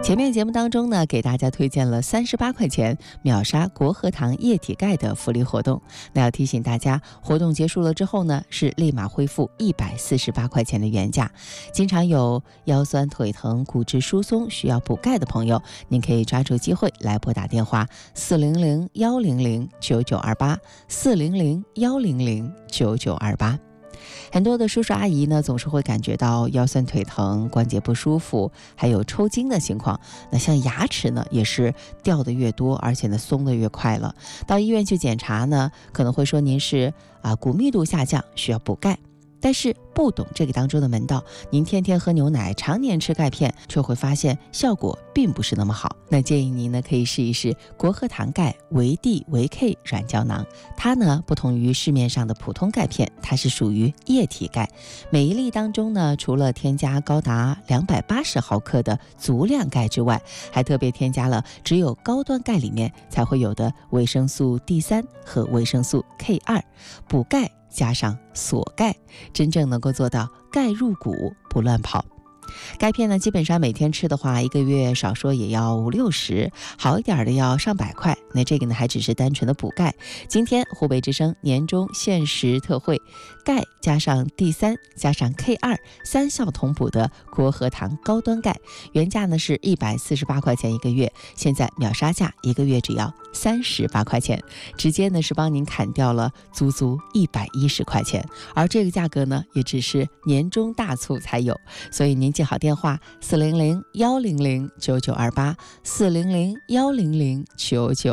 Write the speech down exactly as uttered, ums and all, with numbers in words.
前面节目当中呢，给大家推荐了三十八块钱秒杀国和堂液体钙的福利活动。那要提醒大家，活动结束了之后呢，是立马恢复一百四十八块钱的原价。经常有腰酸腿疼、骨质疏松需要补钙的朋友，您可以抓住机会来拨打电话四零零幺零零九九二八四零零幺零零九九二八。很多的叔叔阿姨呢，总是会感觉到腰酸腿疼、关节不舒服，还有抽筋的情况。那像牙齿呢，也是掉的越多，而且呢松的越快了。到医院去检查呢，可能会说您是啊骨密度下降，需要补钙。但是不懂这个当中的门道，您天天喝牛奶，常年吃钙片，却会发现效果并不是那么好。那建议您呢可以试一试国和堂钙维 D 维 K 软胶囊。它呢不同于市面上的普通钙片，它是属于液体钙。每一粒当中呢，除了添加高达两百八十毫克的足量钙之外，还特别添加了只有高端钙里面才会有的维生素 D 三 和维生素 K 二，补钙加上锁钙，真正能够做到钙入骨不乱跑。钙片呢，基本上每天吃的话，一个月少说也要五六十，好一点的要上百块。那这个呢，还只是单纯的补钙。今天湖北之声年终限时特惠，钙加上 D 三 加上 K 二三效同补的国和堂高端钙，原价呢是一百四十八块钱一个月，现在秒杀价一个月只要三十八块钱，直接呢是帮您砍掉了足足一百一十块钱。而这个价格呢，也只是年终大促才有，所以您记好电话四零零幺零零九九二八四零零幺零零九九